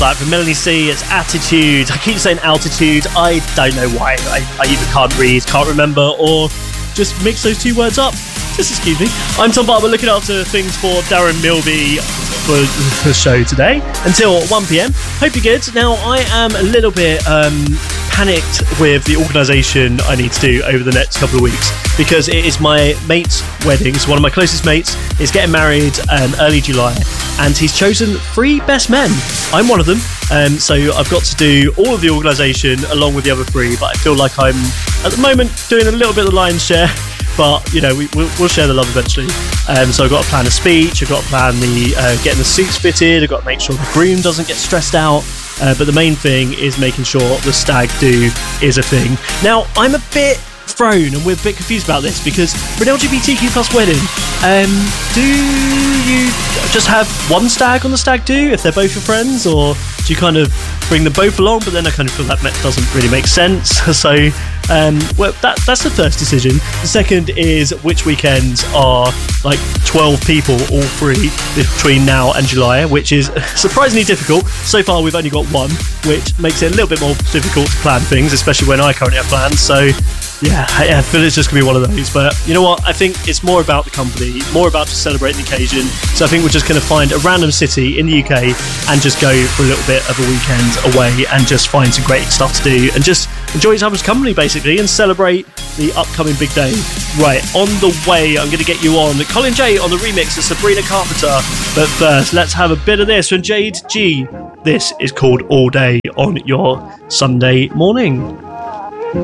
But for Melanie C, it's attitude. I keep saying altitude. I don't know why. I either can't read, can't remember, or just mix those two words up. Just excuse me. I'm Tom Barber, looking after things for Darren Milby for the show today until 1 p.m. Hope you're good. Now, I am a little bit panicked with the organisation I need to do over the next couple of weeks, because it is my mate's wedding. So one of my closest mates is getting married early July, and he's chosen 3 best men. I'm one of them, so I've got to do all of the organisation along with the other 3, but I feel like I'm at the moment doing a little bit of the lion's share. But, you know, we'll share the love eventually. So I've got to plan a speech, I've got to plan the getting the suits fitted, I've got to make sure the groom doesn't get stressed out. But the main thing is making sure the stag do is a thing. Now, I'm a bit thrown and we're a bit confused about this, because for an LGBTQ plus wedding, do you just have one stag on the stag do if they're both your friends, or do you kind of bring them both along? But then I kind of feel that doesn't really make sense. So well, that's the first decision. The second is which weekends are like 12 people, all 3, between now and July, which is surprisingly difficult. So far we've only got 1, which makes it a little bit more difficult to plan things, especially when I currently have plans. So yeah, I feel it's just going to be one of those. But you know what? I think it's more about the company, more about just celebrating the occasion. So I think we're just going to find a random city in the UK and just go for a little bit of a weekend away and just find some great stuff to do and just enjoy each other's company, basically, and celebrate the upcoming big day. Right, on the way, I'm going to get you on Colin J on the remix of Sabrina Carpenter. But first, let's have a bit of this from Jade G. This is called All Day on your Sunday morning.